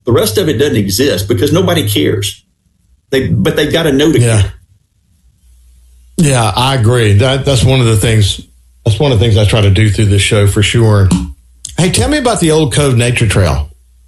The rest of it doesn't exist because nobody cares. But they've got to know to care. Yeah, I agree. That's one of the things. That's one of the things I try to do through this show for sure. Hey, tell me about the Old Cove Nature Trail.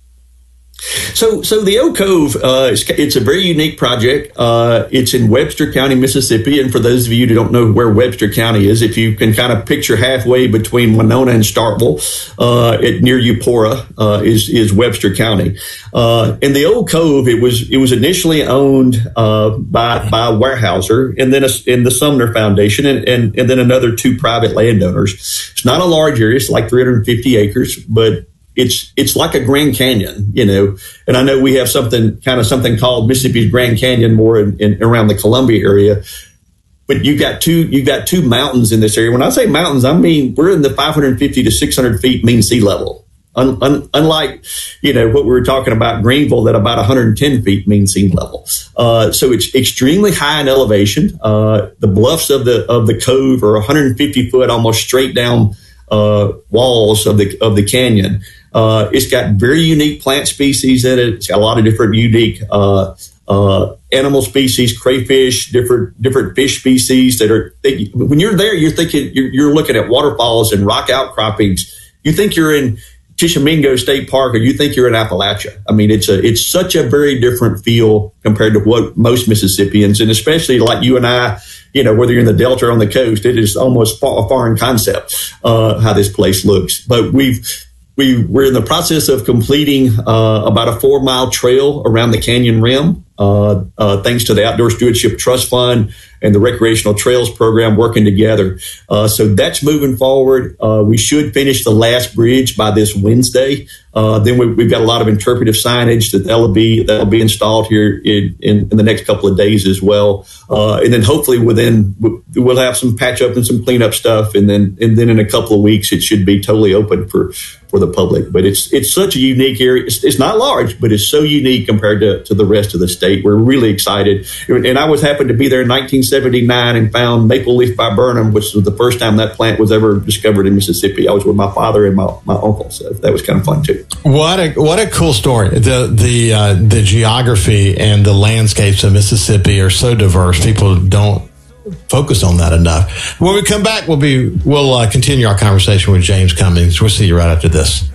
So the Old Cove, it's a very unique project. It's in Webster County, Mississippi. And for those of you who don't know where Webster County is, if you can kind of picture halfway between Winona and Starkville, near Eupora, is Webster County. And the Old Cove, it was initially owned by a Weyerhaeuser and then in the Sumner Foundation and then another 2 private landowners. It's not a large area. It's like 350 acres, but it's like a Grand Canyon, and I know we have something called Mississippi's Grand Canyon more in around the Columbia area, but you've got two mountains in this area. When I say mountains, I mean, we're in the 550 to 600 feet mean sea level. Unlike, what we were talking about Greenville, that about 110 feet mean sea level. So it's extremely high in elevation. The bluffs of the cove are 150 foot, almost straight down, walls of the canyon. It's got very unique plant species in it. It's got a lot of different unique animal species, crayfish, different fish species when you're there, you're thinking you're looking at waterfalls and rock outcroppings. You think you're in Tishomingo State Park, or you think you're in Appalachia. I mean, it's such a very different feel compared to what most Mississippians, and especially like you and I, whether you're in the Delta or on the coast, it is almost a foreign concept, how this place looks. But we're in the process of completing about a 4-mile trail around the canyon rim, thanks to the Outdoor Stewardship Trust Fund and the Recreational Trails Program working together. So that's moving forward. We should finish the last bridge by this Wednesday. Then we've got a lot of interpretive signage that'll be installed here in the next couple of days as well. And then hopefully we'll have some patch up and some cleanup stuff. And then in a couple of weeks, it should be totally open for the public. But it's such a unique area. It's not large, but it's so unique compared to the rest of the state. We're really excited. And I happened to be there in 1979 and found Maple Leaf Viburnum, which was the first time that plant was ever discovered in Mississippi. I was with my father and my uncle, so that was kind of fun too. What a cool story. The geography and the landscapes of Mississippi are so diverse. People don't focus on that enough. When we come back, we'll continue our conversation with James Cummings. We'll see you right after this.